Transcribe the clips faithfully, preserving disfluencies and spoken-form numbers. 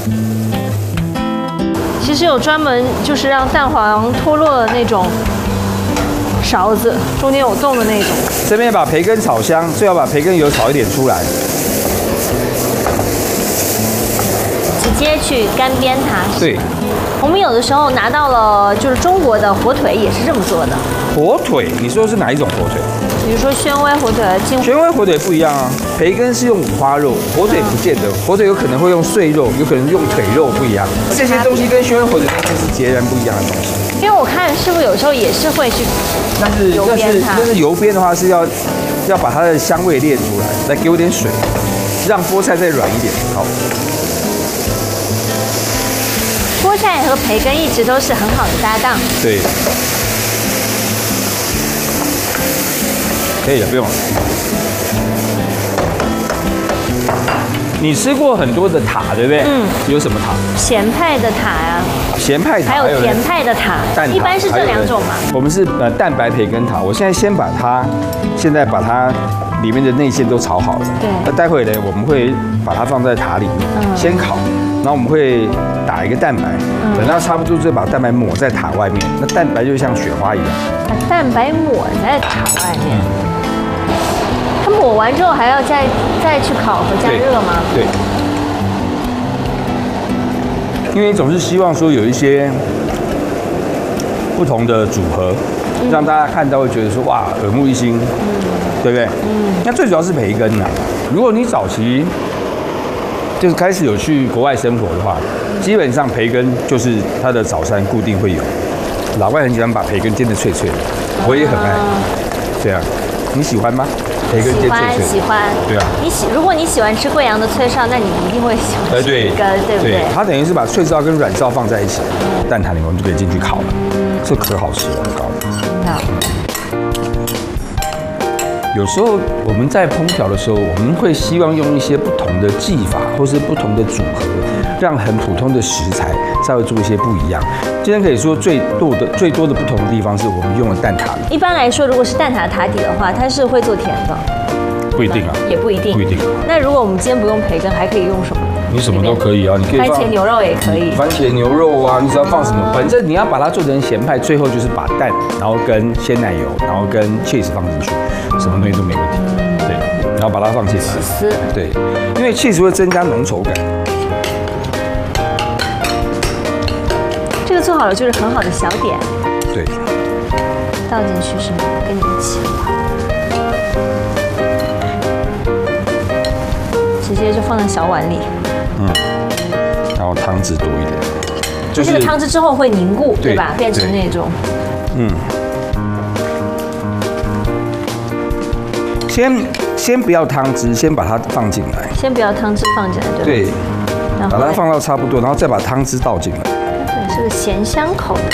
其实有专门就是让蛋黄脱落的那种勺子，中间有洞的那种。 这边把培根炒香，最好把培根油炒一点出来。 直接去干煸它。 对。 我们有的时候拿到了就是中国的火腿也是这么做的。 火腿，你说是哪一种火腿？ 比如说宣威火腿、金宣威火腿不一样啊，培根是用五花肉，火腿不见得，火腿有可能会用碎肉，有可能用腿肉不一样。这些东西跟宣威火腿是截然不一样的东西。 因为我看师傅有时候也是会去， 但是油煸它。 但是油煸的话是要要把它的香味炼出来，再给我点水，让菠菜再软一点。好。 菠菜和培根一直都是很好的搭档。 对。可以了，不用了。你吃过很多的塔，对不对？嗯。有什么塔？ 咸派的塔呀。 咸派塔。 还有甜派的塔。蛋塔。一般是这两种嘛。 我们是呃蛋白培根塔。我现在先把它，现在把它里面的内馅都炒好了。 对。 那待会呢，我们会把它放在塔里面，嗯、先烤。然后我们会打一个蛋白，嗯、等到差不多就把蛋白抹在塔外面。那蛋白就像雪花一样。 把蛋白抹在塔外面。嗯它抹完之后还要再再去烤和加热吗？ 对。因为总是希望说有一些不同的组合，嗯、让大家看到会觉得说哇耳目一新，嗯、对不对？嗯。那最主要是培根呐、啊。如果你早期就是开始有去国外生活的话，基本上培根就是它的早餐固定会有。老外很喜欢把培根煎得脆脆的，我也很爱。这样，你喜欢吗？培根煎脆脆。喜欢喜欢。 对啊。 你喜，如果你喜欢吃贵阳的脆哨，那你一定会喜欢吃培根，对不对？ 它等于是把脆哨跟软哨放在一起，蛋挞里面我们就可以进去烤了，这可好吃了，我告诉你。有时候我们在烹调的时候，我们会希望用一些不同的技法，或是不同的组合，让很普通的食材稍微做一些不一样。今天可以说最多的最多的不同的地方是我们用了蛋挞。 一般来说，如果是蛋挞塔底的话，它是会做甜的。 不一定啊， 也不一定， 不一定。 那如果我们今天不用培根，还可以用什么？ 你什么都可以啊，你可以番茄牛肉也可以， 番茄牛肉啊，你只要放什么，反正你要把它做成咸派，最后就是把蛋，然后跟鲜奶油，然后跟 cheese 放进去，什么东西都没问题。对，然后把它放起来。起司。对，因为 cheese 会增加浓稠感。 这个做好了就是很好的小点。 对。 倒进去是吗？跟你一起。直接就放在小碗里。 嗯。然后汤汁多一点。 就这个汤汁之后会凝固，对吧？变成那种。 嗯。先先不要汤汁，先把它放进来。 先不要汤汁放进来，对吧？ 对。把它放到差不多，然后再把汤汁倒进来。 对，是个咸香口的。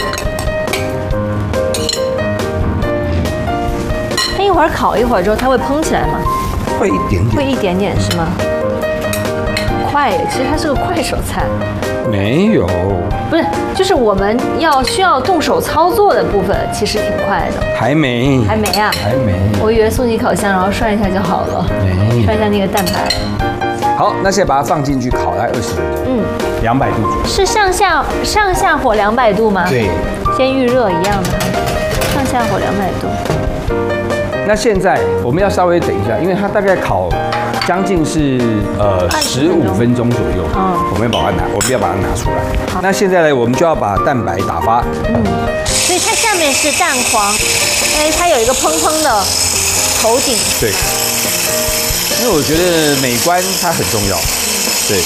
它一会儿烤一会儿之后，它会蓬起来吗？ 会一点点。 会一点点是吗？快耶，其实它是个快手菜。 没有。 不是，就是我们要需要动手操作的部分，其实挺快的。 还没。 还没啊？ 还没。 我以为送进烤箱，然后涮一下就好了。没。涮一下那个蛋白。 好，那现在把它放进去烤，大概二十分钟。嗯。两百度左右。是上下上下火两百度吗？ 对。 先预热一样的，上下火两百度。 那现在我们要稍微等一下，因为它大概烤将近是呃十五分钟左右，嗯，我们要把它拿，我们要把它拿出来。好，那现在呢，我们就要把蛋白打发。嗯， 所以它下面是蛋黄，哎，它有一个蓬蓬的头顶。 对，因为我觉得美观它很重要。对，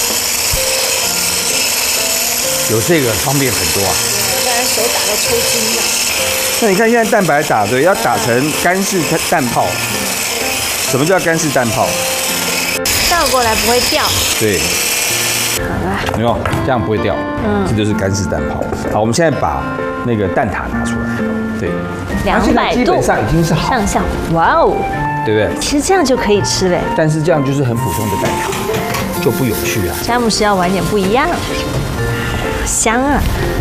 有这个方便很多啊。 不然手打到抽筋了。 那你看现在蛋白打对，要打成干式蛋泡。什么叫干式蛋泡？ 倒过来不会掉。 对。好了。没有，这样不会掉。嗯。这就是干式蛋泡。好，我们现在把那个蛋挞拿出来。对。 两百度。基本上已经是好。 上下。哇哦。 对不对？ 其实这样就可以吃嘞。 但是这样就是很普通的蛋挞，就不有趣啊。 詹姆斯要玩点不一样。香啊！